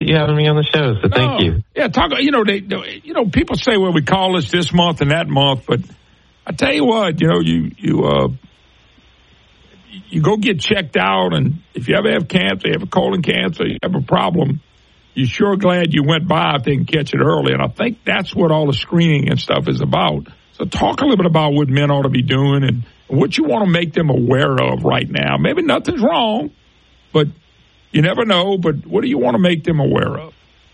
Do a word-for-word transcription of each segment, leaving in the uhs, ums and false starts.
you having me on the show. So no, thank you. Yeah, talk. You know, they, you know, people say, well, we call this this month and that month, but I tell you what, you know, you you uh, you go get checked out, and if you ever have cancer, you have a colon cancer, you have a problem, you're sure glad you went by if they can catch it early. And I think that's what all the screening and stuff is about. So talk a little bit about what men ought to be doing and what you want to make them aware of right now. Maybe nothing's wrong, but you never know. But what do you want to make them aware of?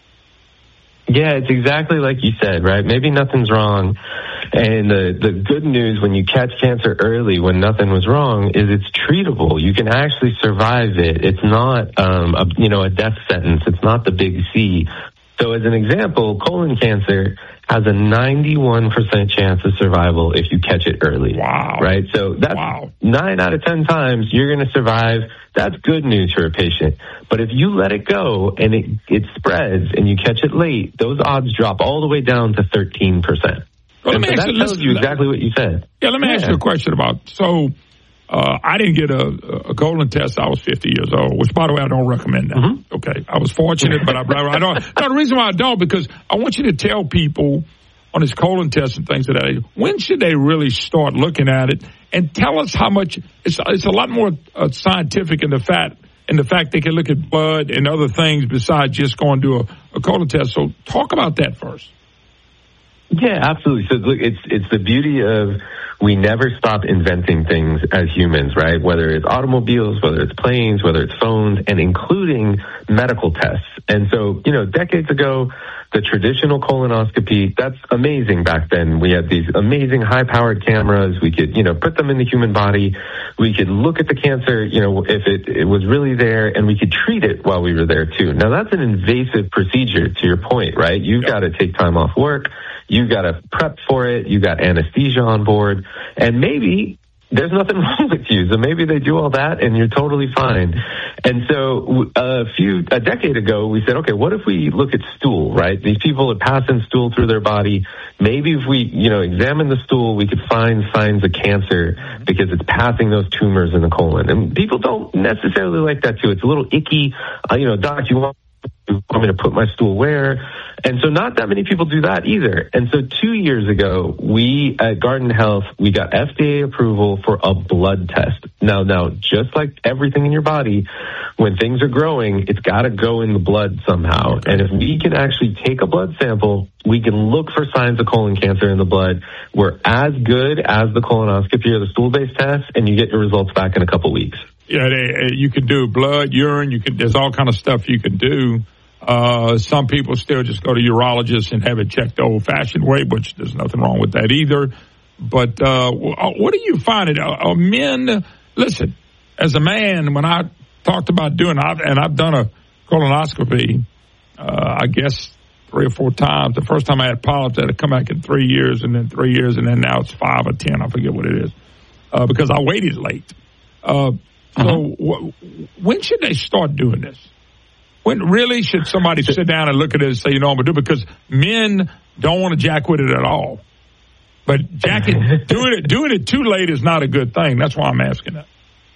Yeah, it's exactly like you said, right? Maybe nothing's wrong. And the, the good news when you catch cancer early, when nothing was wrong, is it's treatable. You can actually survive it. It's not, um, a, you know, a death sentence. It's not the big C. So as an example, colon cancer has a ninety-one percent chance of survival if you catch it early. Wow. Right? So that's wow. nine out of ten times you're going to survive. That's good news for a patient. But if you let it go and it, it spreads and you catch it late, those odds drop all the way down to thirteen percent. Well, and so that you, tells listen, you exactly what you said. Yeah, let me yeah. ask you a question about, so uh, I didn't get a, a colon test. I was fifty years old, which, by the way, I don't recommend that. Mm-hmm. Okay, I was fortunate, but I, I don't. No, the reason why I don't, because I want you to tell people on this colon test and things of that age, when should they really start looking at it? And tell us how much, it's, it's a lot more uh, scientific in the fact, in the fact they can look at blood and other things besides just going to do a, a colon test. So talk about that first. Yeah, absolutely. So look, it's it's the beauty of we never stop inventing things as humans, right? Whether it's automobiles, whether it's planes, whether it's phones, and including medical tests. And so, you know, decades ago, the traditional colonoscopy, that's amazing back then. We had these amazing high-powered cameras. We could, you know, put them in the human body. We could look at the cancer, you know, if it, it was really there, and we could treat it while we were there, too. Now, that's an invasive procedure, to your point, right? You've yep. got to take time off work. You got to prep for it. You got anesthesia on board. And maybe there's nothing wrong with you. So maybe they do all that and you're totally fine. And so a few, a decade ago, we said, okay, what if we look at stool, right? These people are passing stool through their body. Maybe if we, you know, examine the stool, we could find signs of cancer because it's passing those tumors in the colon. And people don't necessarily like that too. It's a little icky. Uh, you know, doc, you want I'm going to put my stool where? And so not that many people do that either. And so two years ago, we at Guardant Health, we got F D A approval for a blood test. Now, now, just like everything in your body, when things are growing, it's got to go in the blood somehow. And if we can actually take a blood sample, we can look for signs of colon cancer in the blood. We're as good as the colonoscopy or the stool-based test, and you get your results back in a couple weeks. Yeah, they, you can do blood, urine. You can. There's all kind of stuff you can do. Uh, some people still just go to urologists and have it checked the old-fashioned way, which there's nothing wrong with that either. But uh, what do you find it? Are men, listen, as a man, when I talked about doing, I've, and I've done a colonoscopy, uh, I guess three or four times. The first time I had polyps, that had come back in three years, and then three years, and then now it's five or ten. I forget what it is, uh, because I waited late. Uh, so uh-huh. w- when should they start doing this? When really should somebody sit down and look at it and say, you know, I'm going to do it? Because men don't want to jack with it at all. But jacking, doing it, doing it too late is not a good thing. That's why I'm asking that.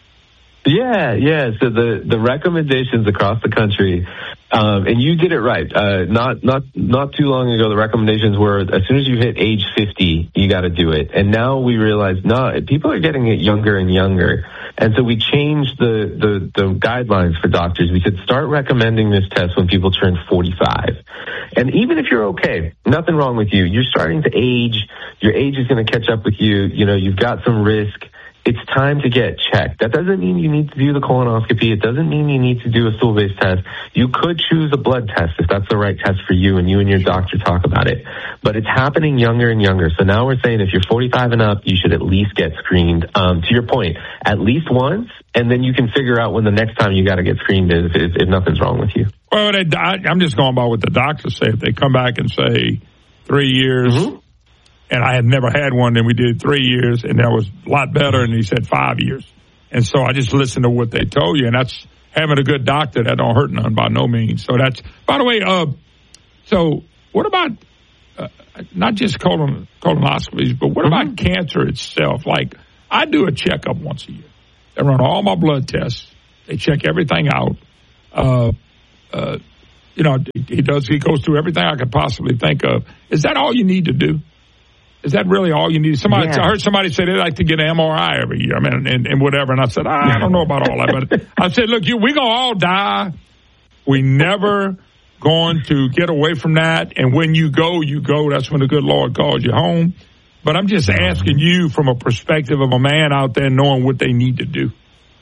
Yeah, yeah. So the, the recommendations across the country, um, and you did it right. Uh, not not not too long ago, the recommendations were as soon as you hit age fifty, you got to do it. And now we realize, no, people are getting it younger and younger. And so we changed the, the, the guidelines for doctors. We said start recommending this test when people turn forty-five. And even if you're okay, nothing wrong with you, you're starting to age, your age is going to catch up with you, you know, you've got some risk. It's time to get checked. That doesn't mean you need to do the colonoscopy. It doesn't mean you need to do a stool-based test. You could choose a blood test if that's the right test for you and you and your doctor talk about it. But it's happening younger and younger. So now we're saying if you're forty-five and up, you should at least get screened. Um, to your point, at least once, and then you can figure out when the next time you got to get screened is if, if nothing's wrong with you. Well, they, I'm just going by what the doctors say. If they come back and say three years, mm-hmm. and I had never had one, then we did three years, and that was a lot better, and he said five years. And so I just listened to what they told you, and that's having a good doctor. That don't hurt none by no means. So that's, by the way, uh, so what about uh, not just colon, colonoscopies, but what mm-hmm. about cancer itself? Like, I do a checkup once a year. They run all my blood tests. They check everything out. Uh, uh, You know, he does. He goes through everything I could possibly think of. Is that all you need to do? Is that really all you need? Somebody, yeah. I heard somebody say they like to get an M R I every year. I mean, and, and whatever. And I said, I don't know about all that. But I said, look, you, we're gonna all die. We never going to get away from that. And when you go, you go. That's when the good Lord calls you home. But I'm just asking you from a perspective of a man out there knowing what they need to do.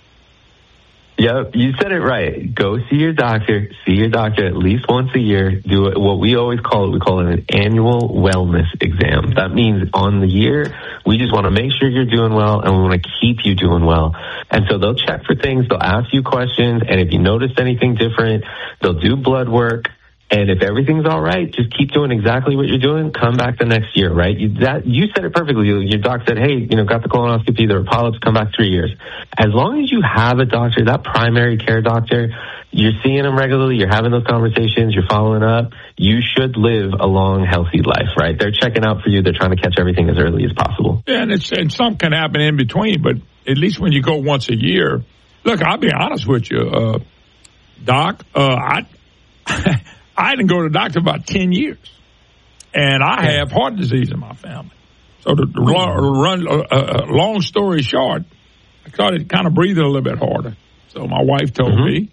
Yep, you said it right. Go see your doctor. See your doctor at least once a year. Do what we always call it. We call it an annual wellness exam. That means on the year, we just want to make sure you're doing well, and we want to keep you doing well. And so they'll check for things. They'll ask you questions, and if you notice anything different, they'll do blood work. And if everything's all right, just keep doing exactly what you're doing. Come back the next year, right? You, that, you said it perfectly. Your doc said, hey, you know, got the colonoscopy, there were polyps, come back three years. As long as you have a doctor, that primary care doctor, you're seeing them regularly, you're having those conversations, you're following up, you should live a long, healthy life, right? They're checking out for you. They're trying to catch everything as early as possible. Yeah, and, it's, and some can happen in between, but at least when you go once a year, look, I'll be honest with you, uh, Doc, uh, I... I didn't go to the doctor about ten years, and I have heart disease in my family. So to run a uh, uh, long story short, I started kind of breathing a little bit harder. So my wife told mm-hmm. me,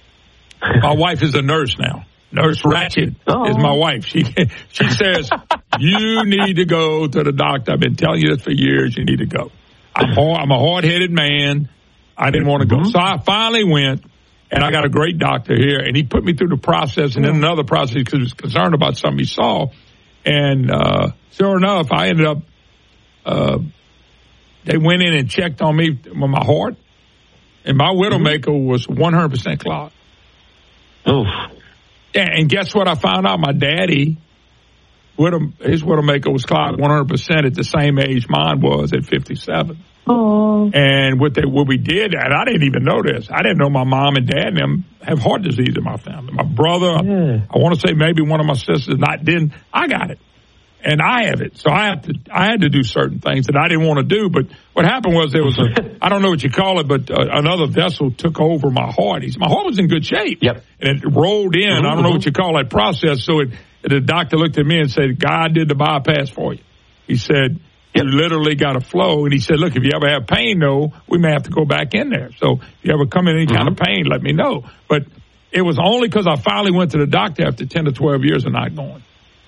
my wife is a nurse now. Nurse Ratchet oh. is my wife. She she says, you need to go to the doctor. I've been telling you this for years. You need to go. I'm, hard, I'm a hard-headed man. I didn't want to go. Mm-hmm. So I finally went. And I got a great doctor here, and he put me through the process and then another process because he was concerned about something he saw. And uh, sure enough, I ended up, uh, they went in and checked on me with my heart, and my widowmaker was one hundred percent clogged. Oof. Yeah, and guess what I found out? My daddy, widow, his widowmaker was clogged one hundred percent at the same age mine was at fifty-seven. Oh. And what they what we did, and I didn't even know this. I didn't know my mom and dad and them have heart disease in my family. My brother, yeah. I, I want to say maybe one of my sisters not didn't. I got it, and I have it. So I have to. I had to do certain things that I didn't want to do. But what happened was there was a I don't know what you call it, but uh, another vessel took over my heart. He's, my heart was in good shape. Yep. And it rolled in. Mm-hmm. I don't know what you call that process. So it, the doctor looked at me and said, "God did the bypass for you." He said. You literally got a flow. And he said, look, if you ever have pain, though, we may have to go back in there. So if you ever come in any mm-hmm. kind of pain, let me know. But it was only because I finally went to the doctor after ten to twelve years of not going.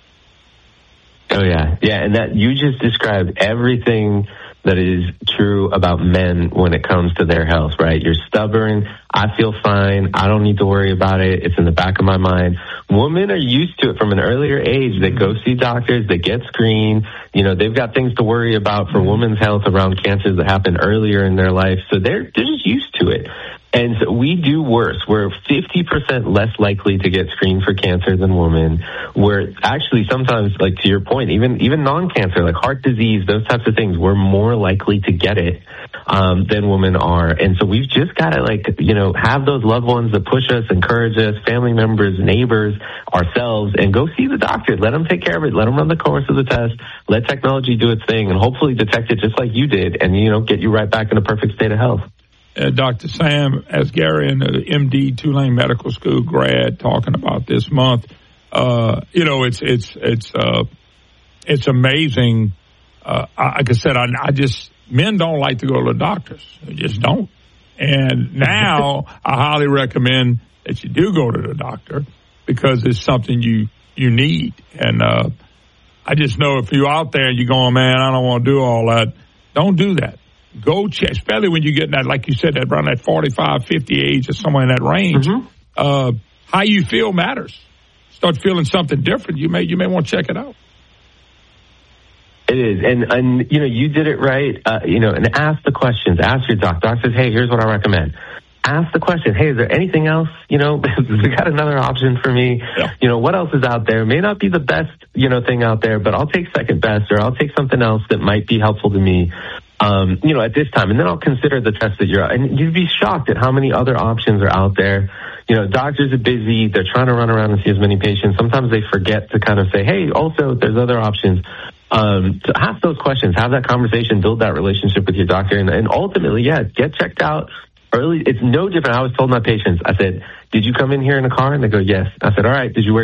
Oh, yeah. Yeah, and that you just described everything that is true about men when it comes to their health, right? You're stubborn. I feel fine. I don't need to worry about it. It's in the back of my mind. Women are used to it from an earlier age. They go see doctors. They get screened. You know, they've got things to worry about for women's health around cancers that happen earlier in their life. So they're, they're just used to it. And so we do worse. We're fifty percent less likely to get screened for cancer than women. We're actually sometimes, like to your point, even even non-cancer, like heart disease, those types of things, we're more likely to get it um, than women are. And so we've just got to, like, you know, have those loved ones that push us, encourage us, family members, neighbors, ourselves, and go see the doctor. Let them take care of it. Let them run the course of the test. Let technology do its thing and hopefully detect it just like you did and, you know, get you right back in a perfect state of health. Uh, Doctor Sam Asgharian, uh, M D, Tulane Medical School grad, talking about this month. Uh, you know, it's it's it's uh, it's amazing. Uh, like I said, I, I just men don't like to go to the doctors. They just don't. And now I highly recommend that you do go to the doctor because it's something you you need. And uh, I just know if you're out there and you're going, man, I don't want to do all that. Don't do that. Go check, especially when you get in that, like you said, that around that forty-five, fifty age or somewhere in that range. Mm-hmm. Uh, how you feel matters. Start feeling something different, you may you may want to check it out. It is, and and you know you did it right. Uh, you know, and ask the questions. Ask your doc. Doc says, "Hey, here's what I recommend." Ask the question. Hey, is there anything else? You know, we got another option for me. Yeah. You know, what else is out there? May not be the best, you know, thing out there, but I'll take second best, or I'll take something else that might be helpful to me. Um, you know, at this time, and then I'll consider the test that you're, and you'd be shocked at how many other options are out there. You know, doctors are busy. They're trying to run around and see as many patients. Sometimes they forget to kind of say, hey, also, there's other options. Um, to ask those questions, have that conversation, build that relationship with your doctor, and, and ultimately, yeah, get checked out early, it's no different. I was told my patients, I said, did you come in here in a car? And they go, yes. I said, all right, did you wear